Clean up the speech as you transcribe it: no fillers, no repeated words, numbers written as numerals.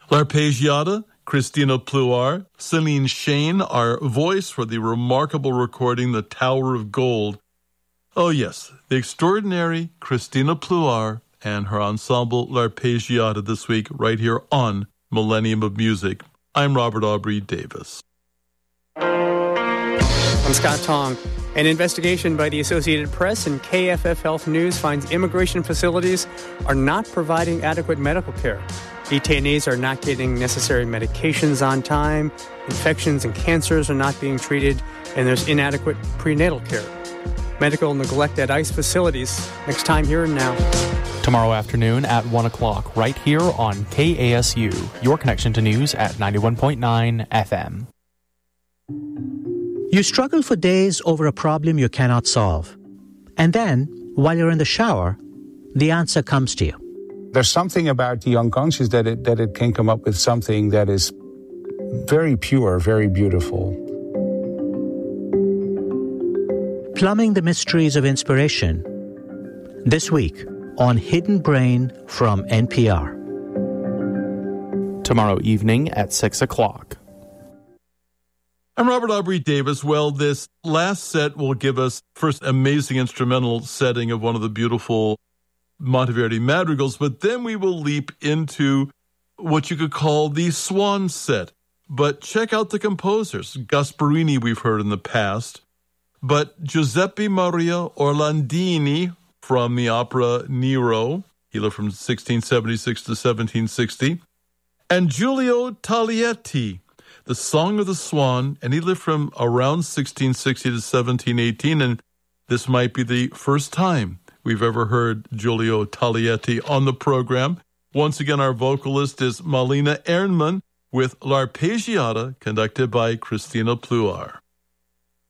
L'Arpeggiata, Christina Pluar, Celine Shane, our voice for the remarkable recording The Tower of Gold. Oh yes, the extraordinary Christina Pluar and her ensemble L'Arpeggiata this week right here on Millennium of Music. I'm Robert Aubrey Davis. I'm Scott Tong. An investigation by the Associated Press and KFF Health News finds immigration facilities are not providing adequate medical care. Detainees are not getting necessary medications on time, infections and cancers are not being treated, and there's inadequate prenatal care. Medical neglect at ICE facilities. Next time, Here and Now. Tomorrow afternoon at 1 o'clock, right here on KASU, your connection to news at 91.9 FM. You struggle for days over a problem you cannot solve. And then, while you're in the shower, the answer comes to you. There's something about the unconscious that it can come up with something that is very pure, very beautiful. Plumbing the mysteries of inspiration. This week on Hidden Brain from NPR. Tomorrow evening at 6 o'clock. I'm Robert Aubrey Davis. Well, this last set will give us first amazing instrumental setting of one of the beautiful Monteverdi madrigals, but then we will leap into what you could call the swan set. But check out the composers. Gasparini we've heard in the past, but Giuseppe Maria Orlandini from the opera Nero, he lived from 1676 to 1760, and Giulio Taglietti, The Song of the Swan, and he lived from around 1660 to 1718, and this might be the first time we've ever heard Giulio Taglietti on the program. Once again, our vocalist is Malina Ernman with L'Arpeggiata, conducted by Christina Pluar.